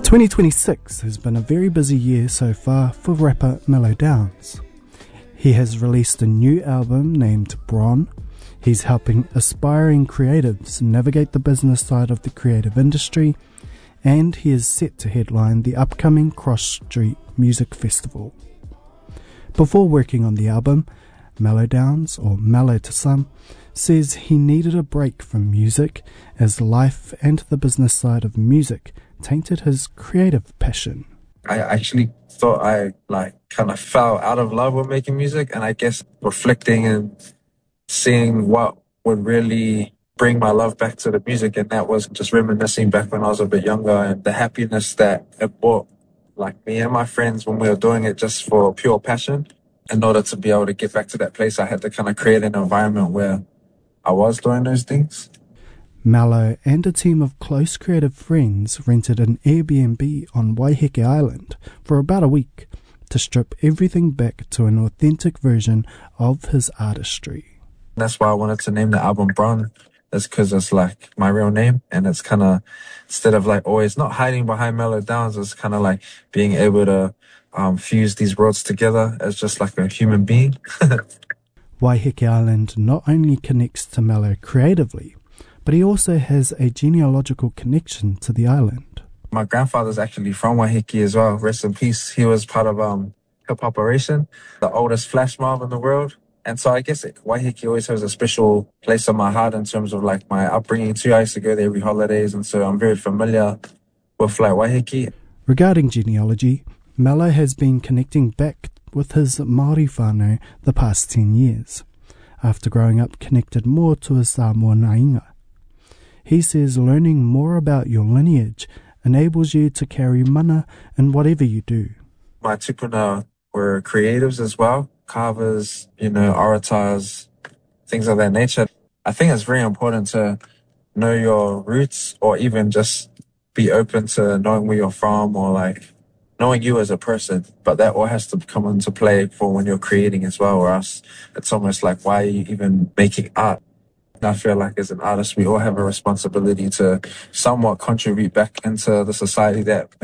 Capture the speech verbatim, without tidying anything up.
twenty twenty-six has been a very busy year so far for rapper Mellow Downs. He has released a new album named Bron. He's helping aspiring creatives navigate the business side of the creative industry, and he is set to headline the upcoming Cross Street Music Festival. Before working on the album, Mellow Downs, or Mellow to some, says he needed a break from music as life and the business side of music tainted his creative passion. I actually thought I like kind of fell out of love with making music, and I guess reflecting and seeing what would really bring my love back to the music, and that was just reminiscing back when I was a bit younger and the happiness that it brought like me and my friends when we were doing it just for pure passion. In order to be able to get back to that place, I had to kind of create an environment where I was doing those things. Mellow and a team of close creative friends rented an Airbnb on Waiheke Island for about a week to strip everything back to an authentic version of his artistry. That's why I wanted to name the album Bron. That's because it's like my real name, and it's kind of, instead of like always not hiding behind Mellow Downs, it's kind of like being able to um, fuse these worlds together as just like a human being. Waiheke Island not only connects to Mellow creatively, but he also has a genealogical connection to the island. My grandfather's actually from Waiheke as well. Rest in peace. He was part of um, Hip Operation, the oldest flash mob in the world. And so I guess Waiheke always has a special place in my heart in terms of like my upbringing too. I used to go there every holidays, and so I'm very familiar with like Waiheke. Regarding genealogy, Mellow has been connecting back with his Māori whānau the past ten years, after growing up connected more to his Samoa Nainga. He says learning more about your lineage enables you to carry mana in whatever you do. My tupuna were creatives as well, carvers, you know, orators, things of that nature. I think it's very important to know your roots, or even just be open to knowing where you're from, or like knowing you as a person. But that all has to come into play for when you're creating as well, or else it's almost like, why are you even making art? And I feel like as an artist, we all have a responsibility to somewhat contribute back into the society that